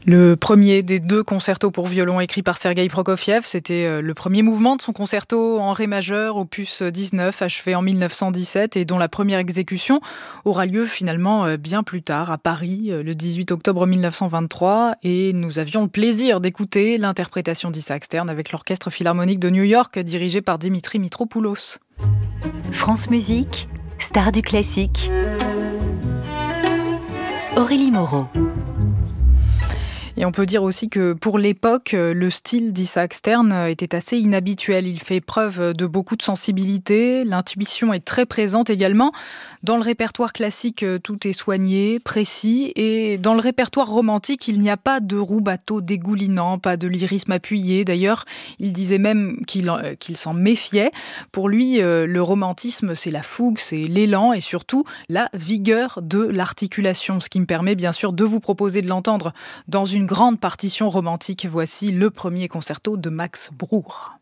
Le premier des 2 concertos pour violon écrits par Sergueï Prokofiev, c'était le premier mouvement de son concerto en ré majeur, opus 19, achevé en 1917 et dont la première exécution aura lieu finalement bien plus tard, à Paris, le 18 octobre 1923. Et nous avions le plaisir d'écouter l'interprétation d'Isaac Stern avec l'Orchestre Philharmonique de New York, dirigé par Dimitri Mitropoulos. France Musique, star du classique. Aurélie Moreau. Et on peut dire aussi que pour l'époque, le style d'Isaac Stern était assez inhabituel. Il fait preuve de beaucoup de sensibilité. L'intuition est très présente également. Dans le répertoire classique, tout est soigné, précis. Et dans le répertoire romantique, il n'y a pas de roux-bateau dégoulinant, pas de lyrisme appuyé. D'ailleurs, il disait même qu'il s'en méfiait. Pour lui, le romantisme, c'est la fougue, c'est l'élan et surtout la vigueur de l'articulation. Ce qui me permet bien sûr de vous proposer de l'entendre dans une grande partition romantique. Voici le premier concerto de Max Bruch.